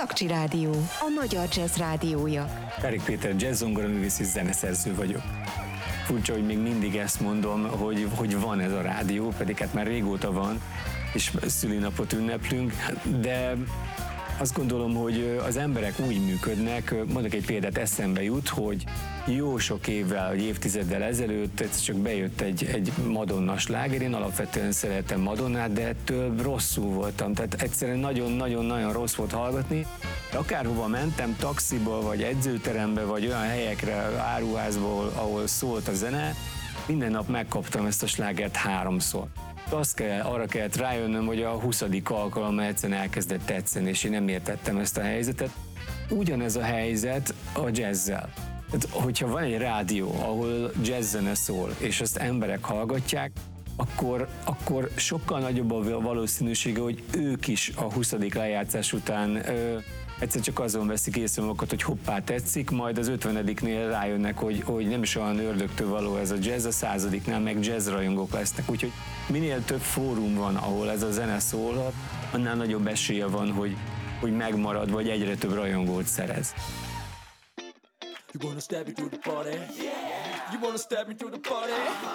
Bakcsi Rádió, a magyar jazz rádiója. Kárik Péter jazz-zongoraművész és zeneszerző vagyok. Furcsa, hogy még mindig ezt mondom, hogy van ez a rádió, pedig hát már régóta van, és szülinapot ünneplünk, de azt gondolom, hogy az emberek úgy működnek, mondok egy példát, eszembe jut, hogy jó sok évvel, vagy évtizeddel ezelőtt egyszer csak bejött egy Madonna sláger, én alapvetően szeretem Madonnát, de ettől rosszul voltam, tehát egyszerűen nagyon-nagyon rossz volt hallgatni. Akárhova mentem, taxiba, vagy edzőterembe, vagy olyan helyekre, áruházból, ahol szólt a zene, minden nap megkaptam ezt a slágert 3-szor. Arra kellett rájönnöm, hogy a 20. alkalommal egyszerűen elkezdett tetszeni, és én nem értettem ezt a helyzetet. Ugyanez a helyzet a jazzzel. Tehát, hogyha van egy rádió, ahol jazzzene szól, és azt emberek hallgatják, akkor sokkal nagyobb a valószínűsége, hogy ők is a 20. lejátszás után egyszer csak azon veszik észre magukat, hogy hoppá tetszik, majd az 50-nél rájönnek, hogy nem is olyan ördögtől való ez a jazz, a 100-nál meg jazzrajongók lesznek. Úgyhogy minél több fórum van, ahol ez a zene szólhat, annál nagyobb esélye van, hogy megmarad, vagy egyre több rajongót szerez. You wanna step into the party? Yeah. You wanna step into the party?